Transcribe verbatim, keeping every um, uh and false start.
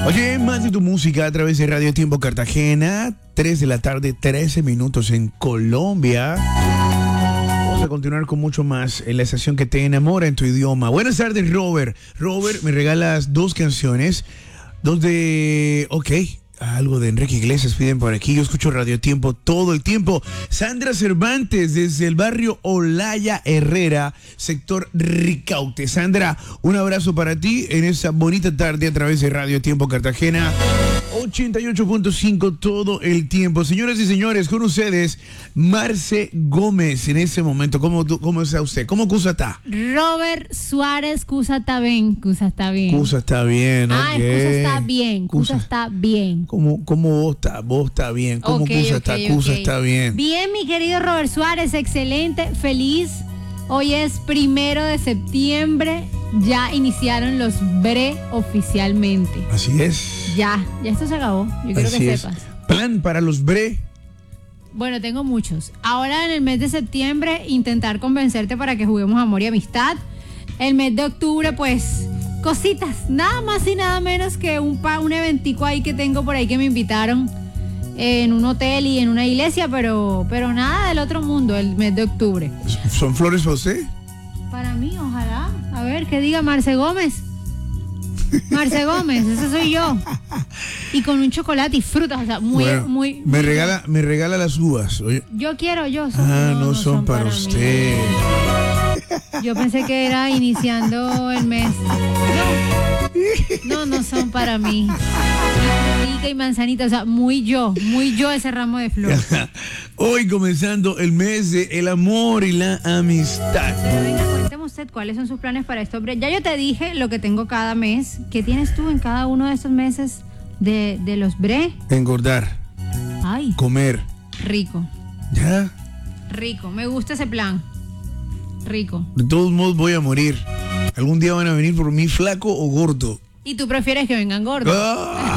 Oye, más de tu música a través de Radio Tiempo Cartagena, tres de la tarde, trece minutos en Colombia. Vamos a continuar con mucho más en la estación que te enamora en tu idioma. Buenas tardes, Robert. Robert, me regalas dos canciones, dos de... Ok, algo de Enrique Iglesias piden por aquí. Yo escucho Radio Tiempo todo el tiempo. Sandra Cervantes, desde el barrio Olaya Herrera, sector Ricaute. Sandra, un abrazo para ti en esta bonita tarde a través de Radio Tiempo Cartagena ochenta y ocho punto cinco todo el tiempo. Señoras y señores, con ustedes, Marce Gómez en este momento. ¿Cómo, cómo está usted? ¿Cómo Cusa está? Robert Suárez, Cusa está bien. Cusa está bien. Cusa está bien, ¿no? Ah, Cusa está bien. Cusa está bien. ¿Cómo, cómo vos está? Vos está bien. ¿Cómo okay, Cusa okay, está? Cusa okay. está bien. Bien, mi querido Robert Suárez, excelente, feliz. Hoy es primero de septiembre. Ya iniciaron los B R E oficialmente. Así es. Ya, ya esto se acabó. Yo quiero Así que es. sepas. Plan para los B R E. Bueno, tengo muchos. Ahora en el mes de septiembre, intentar convencerte para que juguemos Amor y Amistad. El mes de octubre, pues, cositas. Nada más y nada menos que un, pa, un eventico ahí que tengo por ahí que me invitaron en un hotel y en una iglesia, pero, pero nada del otro mundo el mes de octubre. ¿Son flores para usted? Para mí, ojalá. A ver, que diga Marce Gómez. Marce Gómez, ese soy yo. Y con un chocolate y frutas, o sea, muy, bueno, muy, me muy regala, bien. me regala las uvas. Oye. Yo quiero, yo. Son, Ah, no, no, no son, son para, para usted. mí. Yo pensé que era iniciando el mes. No, no, no son para mí. Y, y manzanita, o sea, muy yo, muy yo ese ramo de flores. Hoy comenzando el mes de el amor y la amistad. Pero venga, cuénteme usted cuáles son sus planes para esto. Ya yo te dije lo que tengo cada mes. ¿Qué tienes tú en cada uno de estos meses de, de los B R E? Engordar. Ay. Comer. Rico. ¿Ya? Rico. Me gusta ese plan. Rico. De todos modos voy a morir. Algún día van a venir por mí flaco o gordo. ¿Y tú prefieres que vengan gordos? ¡Ah!